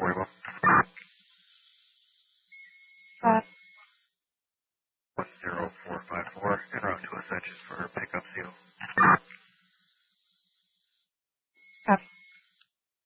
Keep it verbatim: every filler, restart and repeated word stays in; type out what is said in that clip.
affordable. Five. one zero four five four, and route to Ascension for pickup seal.